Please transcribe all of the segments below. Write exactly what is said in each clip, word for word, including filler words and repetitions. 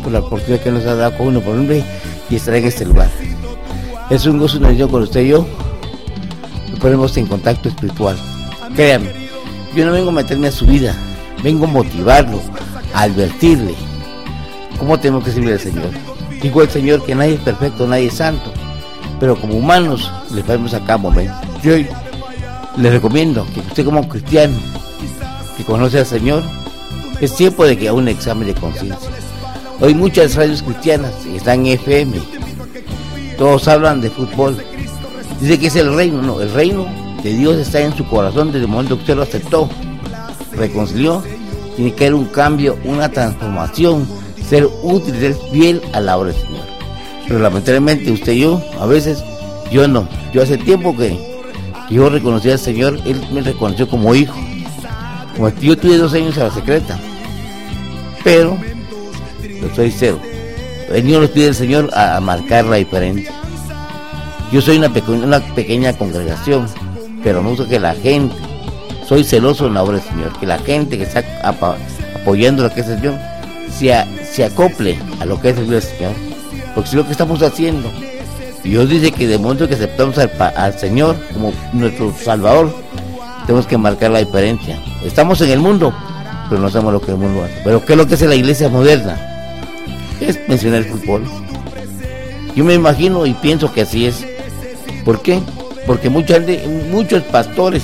por la oportunidad que nos ha dado con uno por hombre y estar en este lugar. Es un gozo, una bendición con usted y yo. Nos ponemos en contacto espiritual. Créanme, yo no vengo a meterme a su vida, vengo a motivarlo, a advertirle cómo tenemos que servir al Señor. Digo al Señor que nadie es perfecto, nadie es santo, pero como humanos le fallamos a cada momento. Yo le recomiendo que usted como cristiano que conoce al Señor, es tiempo de que haga un examen de conciencia. Hoy muchas radios cristianas están en F M, todos hablan de fútbol, dice que es el reino. No, el reino de Dios está en su corazón desde el momento que usted lo aceptó, reconcilió. Tiene que haber un cambio, una transformación, ser útil, ser fiel a la obra del Señor. Pero lamentablemente usted y yo, a veces, yo no. Yo hace tiempo que, que yo reconocí al Señor, Él me reconoció como hijo. Como yo tuve dos años a la secreta, pero lo soy cero. El niño nos pide el Señor a, a marcar la diferencia. Yo soy una, peque, una pequeña congregación, pero me gusta que la gente, soy celoso en la obra del Señor, que la gente que está ap apoyando lo que es el Señor se, a, se acople a lo que es el Señor, porque si lo que estamos haciendo, Dios dice que de momento que aceptamos al, al Señor como nuestro Salvador, tenemos que marcar la diferencia. Estamos en el mundo, pero no sabemos lo que el mundo hace. Pero ¿qué es lo que hace la iglesia moderna? Es mencionar el fútbol. Yo me imagino y pienso que así es. ¿Por qué? Porque mucha gente, muchos pastores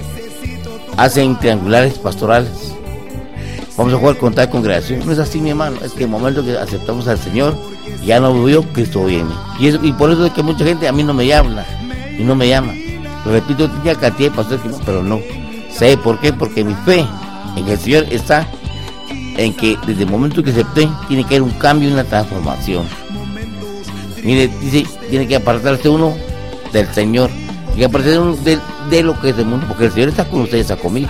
hacen triangulares pastorales. Vamos a jugar con tal congregación. No es así, mi hermano. Es que en el momento que aceptamos al Señor, ya no voy yo, Cristo viene. Y, eso, y por eso es que mucha gente a mí no me habla y no me llama. Lo repito, tenía cantidad de pastores que no, pero no. ¿Sabe por qué? Porque mi fe en el Señor está en que desde el momento que acepté, tiene que haber un cambio y una transformación. Mire, dice, tiene que apartarse uno del Señor, tiene que apartarse uno de, de lo que es el mundo, porque el Señor está con ustedes, está conmigo.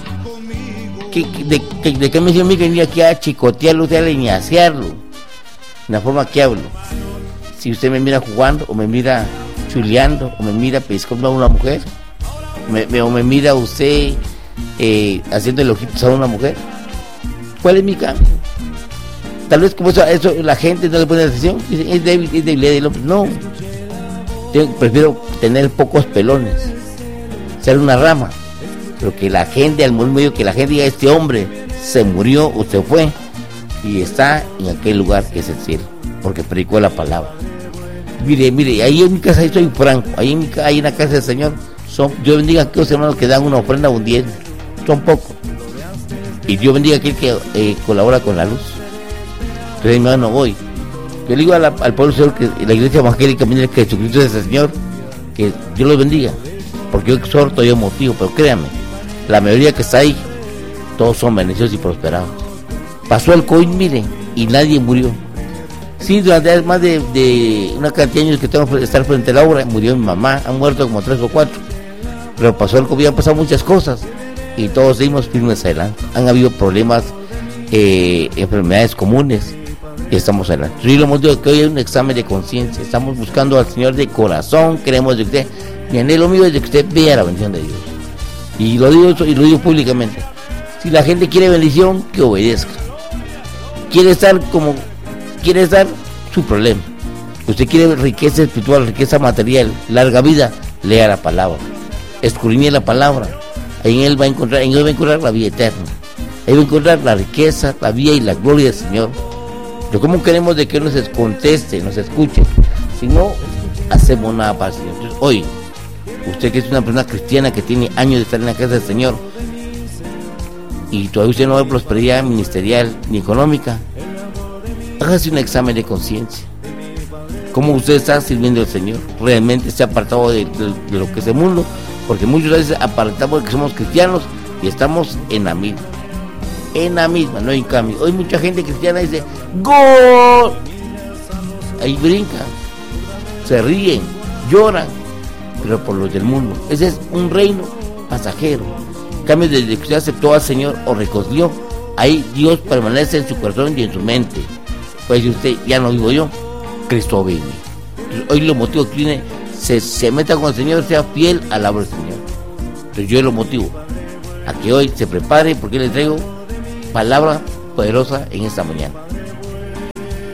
¿Qué, de, de, ¿De qué me dice a mí que venía aquí a chicotearlo, a leñasearlo? La forma que hablo. Si usted me mira jugando, o me mira chuleando, o me mira pescando a una mujer, me, me, o me mira usted eh, haciendo el ojitos a una mujer, ¿cuál es mi cambio? Tal vez como eso, eso la gente no le pone atención, dice, es débil, es debilidad del hombre. No, yo prefiero tener pocos pelones, ser una rama, pero que la gente, al medio que la gente diga, este hombre se murió o se fue y está en aquel lugar que es el cielo, porque predicó la palabra. Mire, mire, ahí en mi casa, ahí estoy franco, ahí en, mi, ahí en la casa del Señor, son, Dios bendiga a aquellos hermanos que dan una ofrenda un diez, son pocos. Y Dios bendiga a aquel que eh, colabora con la luz. Entonces, mi hermano, voy. Yo le digo a la, al pueblo del Señor que la iglesia evangélica, mire que Jesucristo es el Señor, que Dios los bendiga. Porque yo exhorto, yo motivo, pero créanme, la mayoría que está ahí, todos son bendecidos y prosperados. Pasó el COVID, miren, y nadie murió. Sí, durante más de, de una cantidad de años que tengo que estar frente a la obra, murió mi mamá, han muerto como tres o cuatro. Pero pasó el COVID, han pasado muchas cosas y todos seguimos firmes adelante. Han habido problemas, eh, enfermedades comunes y estamos adelante. Yo lo motivo que hoy hay un examen de conciencia. Estamos buscando al Señor de corazón, queremos de usted. Mi anhelo mío es de que usted vea la bendición de Dios. Y lo digo y lo digo públicamente. Si la gente quiere bendición, que obedezca. Quiere estar como quiere estar, su problema. Usted quiere riqueza espiritual, riqueza material, larga vida, lea la palabra, escudriñe la palabra. Ahí en él va a encontrar, en él va a encontrar la vida eterna. Ahí va a encontrar la riqueza, la vida y la gloria del Señor. Pero ¿cómo queremos de que nos conteste, nos escuche, si no hacemos nada para el Señor? Entonces, hoy, usted que es una persona cristiana que tiene años de estar en la casa del Señor y todavía usted no ve prosperidad ministerial ni económica, hágase un examen de conciencia. ¿Cómo usted está sirviendo al Señor? ¿Realmente se ha apartado de, de, de lo que es el mundo? Porque muchas veces apartamos de que somos cristianos y estamos en la misma. En la misma, no hay cambio. Hoy mucha gente cristiana dice ¡gol! Ahí brincan, se ríen, lloran, pero por los del mundo. Ese es un reino pasajero. En cambio, desde que usted aceptó al Señor o reconcilió, ahí Dios permanece en su corazón y en su mente. Pues si usted, ya no vivo yo, Cristo vive. Entonces, hoy lo motivo que tiene, se, se meta con el Señor, sea fiel a la obra del Señor. Entonces yo lo motivo a que hoy se prepare, porque le traigo palabra poderosa en esta mañana.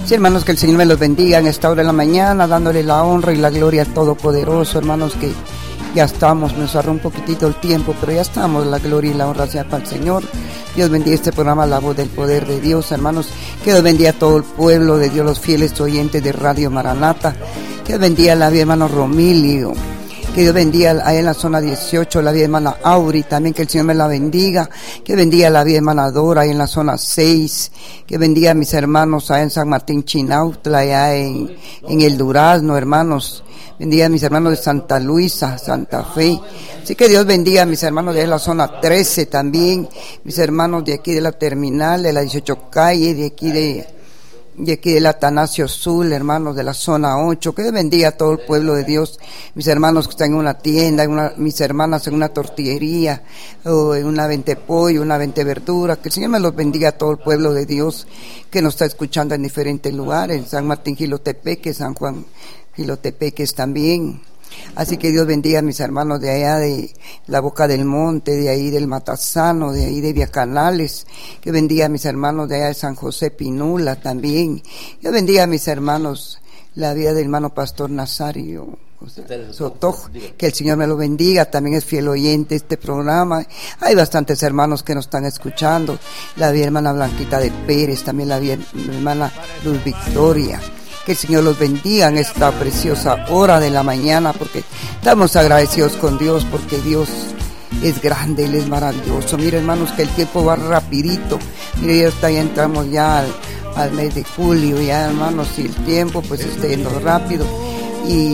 Sí, hermanos, que el Señor me los bendiga en esta hora de la mañana, dándole la honra y la gloria al Todopoderoso, hermanos, que ya estamos, nos ahorró un poquitito el tiempo, pero ya estamos, la gloria y la honra sea para el Señor. Dios bendiga este programa, La Voz del Poder de Dios, hermanos, que Dios bendiga a todo el pueblo de Dios, los fieles oyentes de Radio Maranata, que Dios bendiga a la vida hermano Romilio, que Dios bendiga ahí en la zona dieciocho, la vida hermana Auri, también que el Señor me la bendiga, que bendiga a la vida hermana Dora ahí en la zona seis, que bendiga a mis hermanos allá en San Martín Chinautla, allá en, en el Durazno, hermanos, bendiga a mis hermanos de Santa Luisa, Santa Fe, así que Dios bendiga a mis hermanos de ahí en la zona trece también, mis hermanos de aquí de la terminal, de la dieciocho calle, de aquí de... y aquí del Atanasio Sul, hermanos de la zona ocho, que Dios bendiga a todo el pueblo de Dios, mis hermanos que están en una tienda, en una, mis hermanas en una tortillería, o en una vente pollo, una vente verdura, que el Señor me los bendiga a todo el pueblo de Dios que nos está escuchando en diferentes lugares, San Martín Jilotepeques, San Juan Jilotepeques también. Así que Dios bendiga a mis hermanos de allá de la Boca del Monte, de ahí del Matazano, de ahí de Viacanales, que bendiga a mis hermanos de allá de San José Pinula también, que bendiga a mis hermanos, la vida del hermano Pastor Nazario Sotojo, que el Señor me lo bendiga, también es fiel oyente este programa, hay bastantes hermanos que nos están escuchando, la vida hermana Blanquita de Pérez, también la vida hermana Luz Victoria. Que el Señor los bendiga en esta preciosa hora de la mañana, porque estamos agradecidos con Dios, porque Dios es grande, Él es maravilloso. Mire, hermanos, que el tiempo va rapidito. Mire, ya, está, ya entramos ya al, al mes de julio, ya, hermanos, y el tiempo pues está yendo rápido. Y,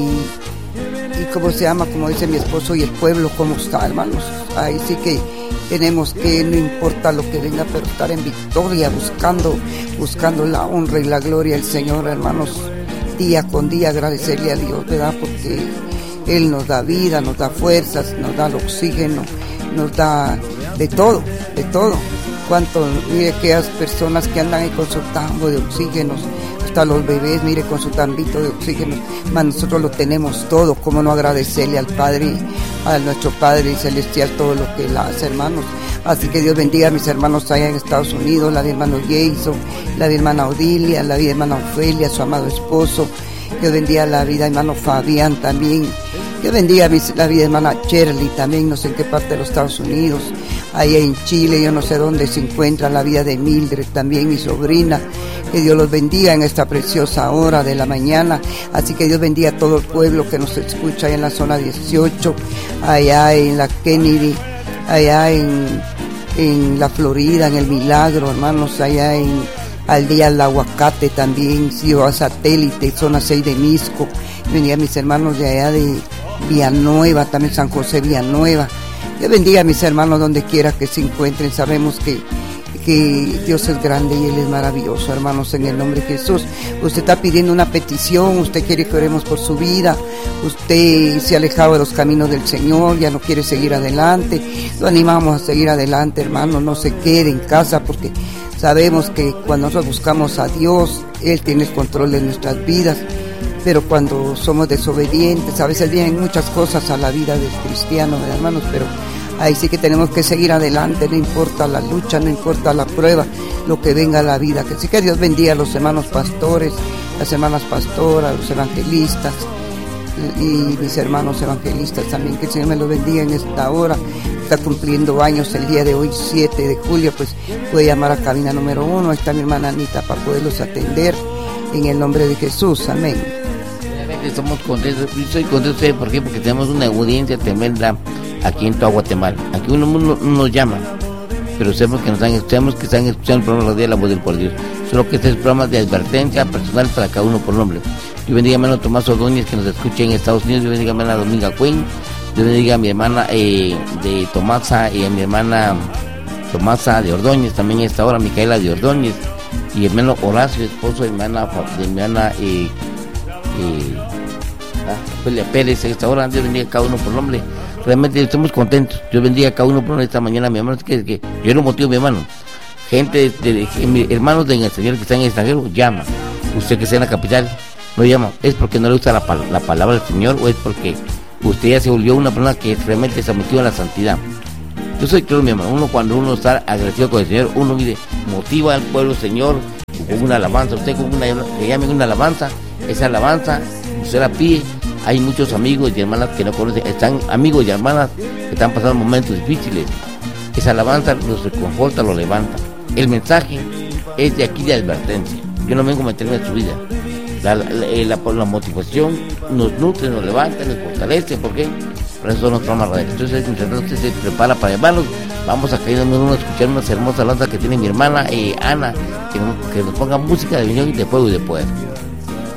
y ¿cómo se llama? Como dice mi esposo, y el pueblo, ¿cómo está, hermanos? Ahí sí que tenemos que, no importa lo que venga, pero estar en victoria, buscando, buscando la honra y la gloria del Señor, hermanos, día con día, agradecerle a Dios, ¿verdad? Porque Él nos da vida, nos da fuerzas, nos da el oxígeno, nos da de todo, de todo. Cuánto, mire, aquellas personas que andan ahí con su tambo de oxígenos, hasta los bebés, mire, con su tambito de oxígeno, man, nosotros lo tenemos todo, cómo no agradecerle al Padre, a nuestro Padre Celestial todo lo que Él hace, hermanos. Así que Dios bendiga a mis hermanos allá en Estados Unidos, la de hermano Jason, la de hermana Odilia, la de hermana Ofelia, su amado esposo. Dios bendiga a la vida hermano Fabián también. Dios bendiga a mis, la vida hermana Shirley también, no sé en qué parte de los Estados Unidos, allá en Chile, yo no sé dónde se encuentra la vida de Mildred también, mi sobrina. Que Dios los bendiga en esta preciosa hora de la mañana. Así que Dios bendiga a todo el pueblo que nos escucha allá en la zona dieciocho, allá en la Kennedy, allá en, en la Florida, en el Milagro, hermanos, allá en Aldea El Aguacate también, Ciudad Satélite, zona seis de Misco. Bendiga a mis hermanos de allá de Villanueva, también San José Villanueva. Dios bendiga a mis hermanos donde quiera que se encuentren. Sabemos que que Dios es grande y Él es maravilloso, hermanos, en el nombre de Jesús. Usted está pidiendo una petición, usted quiere que oremos por su vida, usted se ha alejado de los caminos del Señor, ya no quiere seguir adelante, lo animamos a seguir adelante, hermanos, no se quede en casa, porque sabemos que cuando nosotros buscamos a Dios, Él tiene el control de nuestras vidas, pero cuando somos desobedientes, a veces vienen muchas cosas a la vida del cristiano, hermanos, pero ahí sí que tenemos que seguir adelante, no importa la lucha, no importa la prueba, lo que venga a la vida. Que sí que Dios bendiga a los hermanos pastores, las hermanas pastoras, los evangelistas y mis hermanos evangelistas también. Que el Señor me los bendiga en esta hora. Está cumpliendo años el día de hoy, siete de julio, pues puede llamar a cabina número uno. Ahí está mi hermana Anita para poderlos atender en el nombre de Jesús. Amén. Estamos contentos, yo estoy contento, ¿por qué? Porque tenemos una audiencia tremenda aquí en toda Guatemala. Aquí uno, uno, uno nos llama, pero sabemos que nos están escuchando, que están escuchando el programa de La Voz del Poder de Dios. Solo que este es un programa de advertencia personal para cada uno por nombre. Yo bendiga a mi hermano Tomás Ordóñez, que nos escucha en Estados Unidos. Yo bendiga a mi hermana Dominga Cuen. Yo bendiga a mi hermana eh, de Tomasa y a mi hermana Tomasa de Ordóñez, también en esta hora, Micaela de Ordóñez. Y mi hermano Horacio, esposo de mi hermana, de mi hermana eh, eh, Ofelia Pérez, en esta hora. Dios bendiga a cada uno por nombre. Realmente estamos contentos. Dios bendiga a cada uno por esta mañana, mi hermano. Es que, que yo era un motivo, mi hermano. Gente, de, de, de, hermanos del extranjero que están en el extranjero, llama. Usted que está en la capital, no llama. ¿Es porque no le gusta la, la palabra del Señor o es porque usted ya se volvió una persona que realmente se ha metido en la santidad? Yo soy claro, mi hermano. Uno, cuando uno está agradecido con el Señor, uno mire, motiva al pueblo, Señor. con una alabanza. Usted con una, le llamen una alabanza, esa alabanza, usted la pide. Hay muchos amigos y hermanas que no conocen, están amigos y hermanas que están pasando momentos difíciles. Esa alabanza los reconforta, los levanta. El mensaje es de aquí de advertencia. Yo no vengo a meterme en su vida. La, la, la, la motivación nos nutre, nos levanta, nos fortalece. ¿Por qué? Por eso nos trama radio. Entonces, mientras usted se prepara para llamarnos, vamos a caer en uno a escuchar unas hermosas alabanzas que tiene mi hermana eh, Ana, que, que nos ponga música de viñón y de fuego y de poder.